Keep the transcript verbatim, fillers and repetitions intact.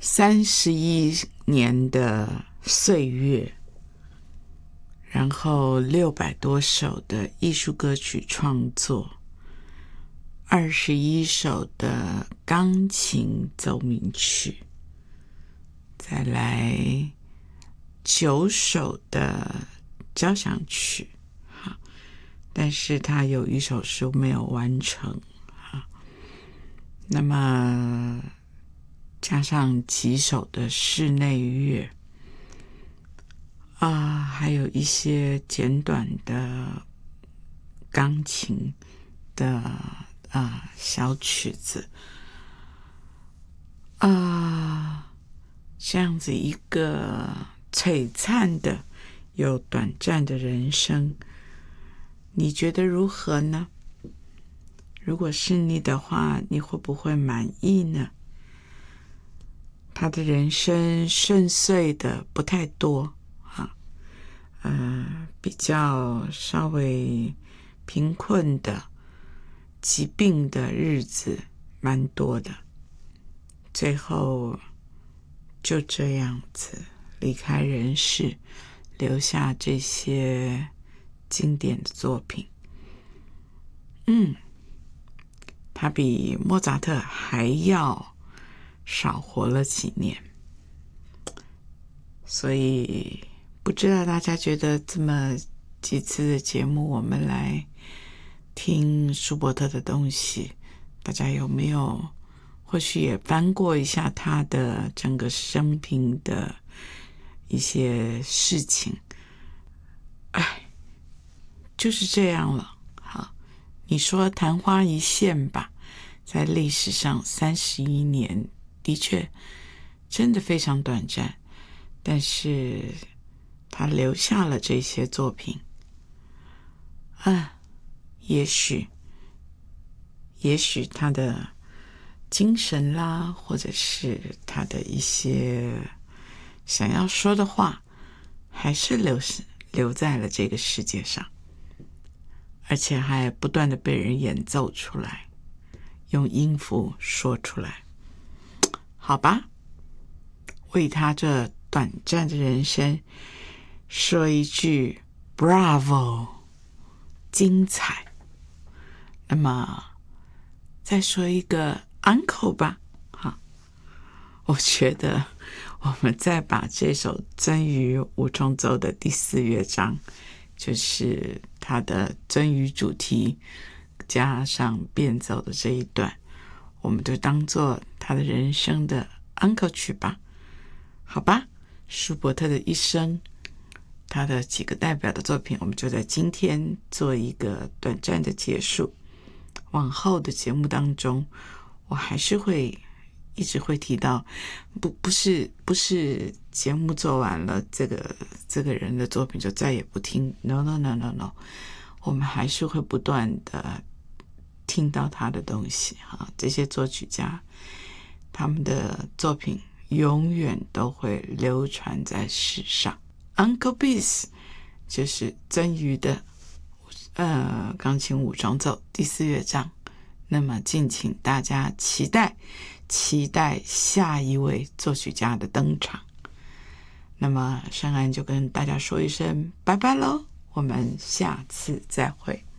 三十一年的岁月，然后六百多首的艺术歌曲创作，二十一首的钢琴奏鸣曲，再来九首的交响曲，好，但是他有一首是没有完成，好，那么加上几首的室内乐啊，还有一些简短的钢琴的啊小曲子啊，这样子一个璀璨的又短暂的人生，你觉得如何呢？如果是你的话，你会不会满意呢？他的人生顺遂的不太多啊，呃，比较稍微贫困的、疾病的日子蛮多的，最后就这样子离开人世，留下这些经典的作品。嗯，他比莫扎特还要少活了几年，所以不知道大家觉得这么几次的节目我们来听舒伯特的东西，大家有没有或许也翻过一下他的整个生平的一些事情？哎，就是这样了。好，你说昙花一现吧，在历史上三十一年的确真的非常短暂，但是他留下了这些作品啊，也许也许他的精神啦，或者是他的一些想要说的话，还是留留在了这个世界上，而且还不断的被人演奏出来，用音符说出来。好吧，为他这短暂的人生说一句 Bravo， 精彩。那么再说一个 Uncle 吧，好，我觉得我们再把这首鳟鱼五重奏的第四乐章，就是他的鳟鱼主题加上变奏的这一段，我们就当做他的人生的 Uncle 曲吧，好吧？舒伯特的一生，他的几个代表的作品，我们就在今天做一个短暂的结束。往后的节目当中，我还是会一直会提到，不不是不是节目做完了，这个这个人的作品就再也不听 ，no no no no no， 我们还是会不断的听到他的东西哈。这些作曲家，他们的作品永远都会流传在世上。Uncle Bis 就是鳟鱼的呃，钢琴五重奏第四乐章，那么敬请大家期待期待下一位作曲家的登场。那么珊安就跟大家说一声拜拜咯，我们下次再会。